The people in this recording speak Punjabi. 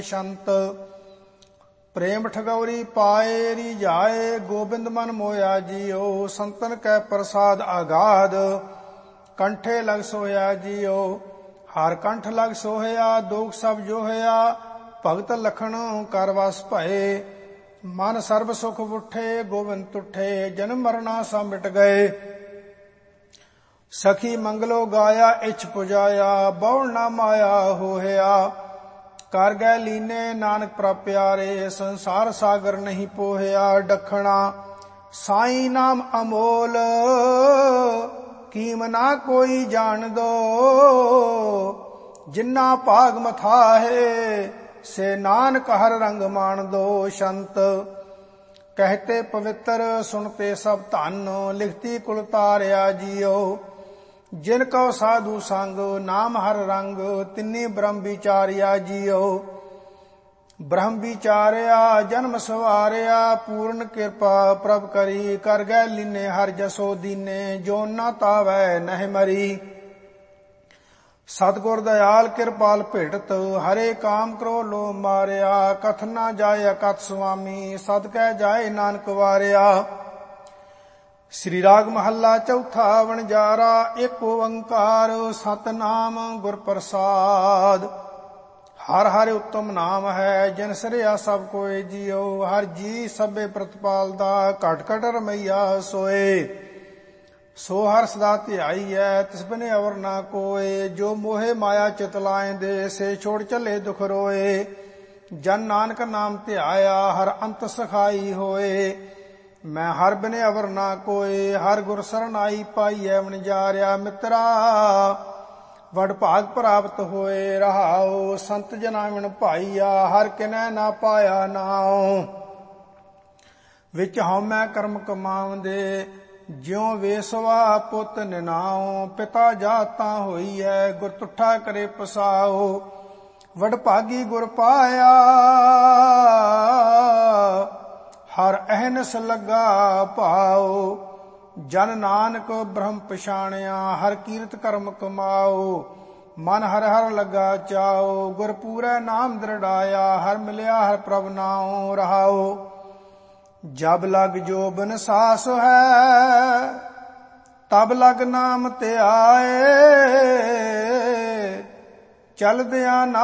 ਸ਼ੰਤ। ਪ੍ਰੇਮ ਠਗੌਰੀ ਪਾਏ ਰੀਝਾਏ, ਗੋਬਿੰਦ ਮਨ ਮੋਇਆ ਜੀਓ। ਸੰਤਨ ਕੈ ਪ੍ਰਸਾਦ ਆਗਾਧ, ਕੰਠੇ ਲਗ ਸੋਇਆ ਜੀਓ। ਹਰ ਕੰਠ ਲਗ ਸੋਹਿਆ, ਦੋਖ ਸਭ ਜੋਹਿਆ। ਭਗਤ ਲਖਣ ਕਰ ਵਸ ਭਏ, ਮਨ ਸਰਬ ਸੁਖ ਉਠੇ। ਗੋਬਿੰਦ ਤੁਠੇ, ਜਨਮ ਮਰਨਾ ਸਭ ਮਿਟ ਗਏ। ਸਖੀ ਮੰਗਲੋ ਗਾਇਆ, ਇਛ ਪੁਜਾਇਆ। ਬਹੁੜ ਨਾ ਮਾਇਆ ਹੋਹਿਆ, ਕਰ ਗਏ ਲੀਨੇ ਨਾਨਕ ਪ੍ਰਭ ਪਿਆਰੇ। ਸੰਸਾਰ ਸਾਗਰ ਨਹੀਂ ਪੋਹਿਆ ਡਖਣਾ, ਸਾਈ ਨਾਮ ਅਮੋਲ। ਕੀਮ ਨਾ ਕੋਈ ਜਾਣ ਦੋ, ਜਿੰਨਾ ਭਾਗ ਮਥਾਹੇ। ਸੇ ਨਾਨਕ ਹਰ ਰੰਗ ਮਾਣ ਦੋ। ਸ਼ੰਤ। ਕਹਿਤੇ ਪਵਿੱਤਰ, ਸੁਣਤੇ ਸਭ ਧਨ। ਲਿਖਤੀ ਕੁਲ ਤਾਰਿਆ ਜੀਓ। ਜਿਨ ਕਉ ਸਾਧੂ ਸੰਗ, ਨਾਮ ਹਰ ਰੰਗ। ਤਿੰਨੀ ਬ੍ਰਹਮ ਵਿਚਾਰਿਆ ਜੀਓ। ਬ੍ਰਹਮ ਵਿਚਾਰਿਆ, ਜਨਮ ਸਵਾਰਿਆ। ਪੂਰਨ ਕਿਰਪਾ ਪ੍ਰਭ ਕਰੀ, ਕਰ ਗਏ ਲੀਨੇ ਹਰ ਜਸੋ ਦੀਨੇ। ਜੋ ਨਾ ਤਾਵੈ ਨਹਿ ਮਰੀ। ਸਤਿਗੁਰ ਦਇਆਲ ਕਿਰਪਾਲ ਭੇਟਤ, ਹਰੇ ਕਾਮ ਕਰੋ ਲੋ ਮਾਰਿਆ। ਕਥ ਨਾ ਜਾਏ ਅਕਥ ਸੁਆਮੀ, ਸਦਕੈ ਜਾਏ ਨਾਨਕ ਵਾਰਿਆ। ਸ੍ਰੀ ਰਾਗ ਮਹੱਲਾ ਚੌਥਾ। ਵਣਜਾਰਾ ਇੱਕ ਓੰਕਾਰ, ਸਤਿਨਾਮ ਗੁਰ ਪ੍ਰਸਾਦ। ਹਰ ਹਰ ਉੱਤਮ ਨਾਮ ਹੈ, ਜਿਨ ਸਿਰਿਆ ਸਭ ਕੋਇ ਜੀਓ। ਹਰ ਜੀ ਸਭੇ ਪ੍ਰਤਪਾਲ ਦਾ, ਘਟ ਘਟ ਰਮਈਆ ਸੋਏ। ਸੋ ਹਰ ਸਦਾ ਧਿਆਈਐ, ਤਿਸ ਬਿਨੇ ਅਵਰ ਨਾ ਕੋਏ। ਜੋ ਮੋਹਿ ਮਾਇਆ ਚਿਤ ਲਾਇਂਦੇ, ਸੇ ਛੋੜ ਚੱਲੇ ਦੁਖ ਰੋਏ। ਜਨ ਨਾਨਕ ਨਾਮ ਧਿਆਇਆ, ਹਰ ਅੰਤ ਸਖਾਈ ਹੋਏ। ਮੈਂ ਹਰ ਬਿਨੇ ਅਵਰ ਨਾ ਕੋਏ, ਹਰ ਗੁਰ ਸਰਨਾਈ ਪਾਈਐ। ਵਣਜਾਰਿਆ ਮਿੱਤਰਾ, ਵਡ ਭਾਗ ਪ੍ਰਾਪਤ ਹੋਏ। ਰਹਾਉ ਸੰਤ ਜਨਾ ਵਿਣ ਭਾਈਆ, ਹਰ ਕਿਨੈ ਨਾ ਪਾਇਆ ਨਾਉ। ਵਿੱਚ ਹਉਮੈ ਕਰਮ ਕਮਾਵੰਦੇ, ਜਿਉ ਵੇਸਵਾ ਪੁੱਤ ਨਿਨਾਉ। ਪਿਤਾ ਜਾਤਾ ਹੋਈਐ, ਗੁਰ ਤੁਠਾ ਕਰੇ ਪਸਾਉ। ਵਡ ਭਾਗੀ ਗੁਰ ਪਾਇਆ, ਹਰ ਅਹਨਸ ਲੱਗਾ ਭਾਉ। ਜਨ ਨਾਨਕ ਬ੍ਰਹਮ ਪਛਾਣਿਆ, ਹਰ ਕੀਰਤ ਕਰਮ ਕਮਾਉ। ਮਨ ਹਰ ਹਰ ਲੱਗਾ ਚਾਉ, ਗੁਰ ਪੂਰੈ ਨਾਮ ਦ੍ਰਿੜਾਇਆ। ਹਰ ਮਿਲਿਆ ਹਰ ਪ੍ਰਭ ਨਾਉ। ਰਹਾਉ ਜਬ ਲਗ ਜੋਬਨ ਸਾਸ ਹੈ, ਤਬ ਲਗ ਨਾਮ ਧਿਆਏ। ਚਲਦਿਆਂ